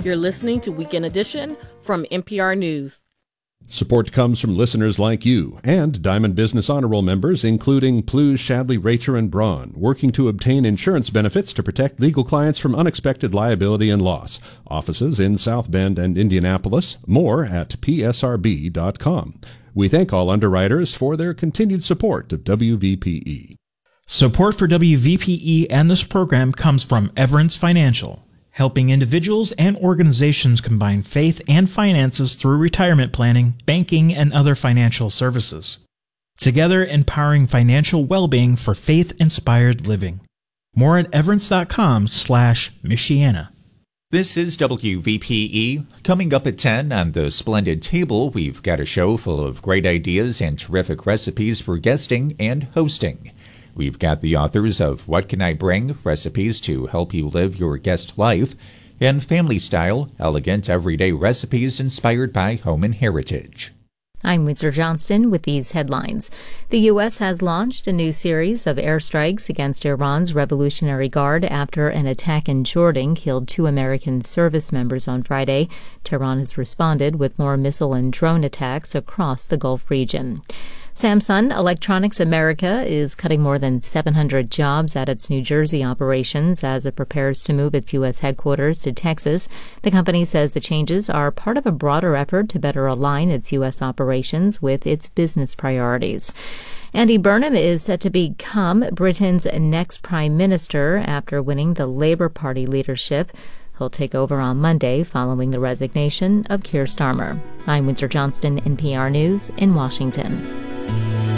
You're listening to Weekend Edition from NPR News. Support comes from listeners like you and Diamond Business Honor Roll members, including Plews, Shadley, Racher, and Braun, working to obtain insurance benefits to protect legal clients from unexpected liability and loss. Offices in South Bend and Indianapolis. More at psrb.com. We thank all underwriters for their continued support of WVPE. Support for WVPE and this program comes from Everence Financial, helping individuals and organizations combine faith and finances through retirement planning, banking, and other financial services. Together, empowering financial well-being for faith-inspired living. More at everence.com/Michiana. This is WVPE. Coming up at 10 on the Splendid Table, we've got a show full of great ideas and terrific recipes for guesting and hosting. We've got the authors of What Can I Bring? Recipes to help you live your guest life, and Family Style, elegant everyday recipes inspired by home and heritage. I'm Windsor Johnston with these headlines. The U.S. has launched a new series of airstrikes against Iran's Revolutionary Guard after an attack in Jordan killed 2 American service members on Friday. Tehran has responded with more missile and drone attacks across the Gulf region. Samsung Electronics America is cutting more than 700 jobs at its New Jersey operations as it prepares to move its U.S. headquarters to Texas. The company says the changes are part of a broader effort to better align its U.S. operations with its business priorities. Andy Burnham is set to become Britain's next prime minister after winning the Labour Party leadership. He'll take over on Monday following the resignation of Keir Starmer. I'm Windsor Johnston, NPR News in Washington.